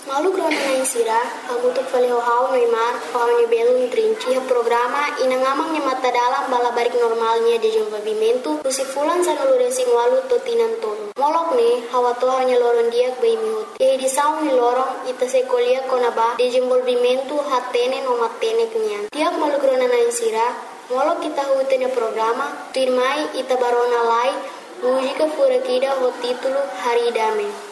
Malu grana na insira, hamutuk fale hau Neymar, hau ni belum trinci ha programa inangamang ni mata dalam bala barik normalnya de desenvolvimento, usifulan sa nulurensing walu totinan tolo. Molok ne, hawa to hanya loron diak bay mihut. E di saung ni lorong ita sekolia konaba de desenvolvimento hatene no matene kenyan. Tiap malu grana na insira, molok kita hutenya programa, tuirmai ita barona lai, mujika furakida ho titulo Hari Dame.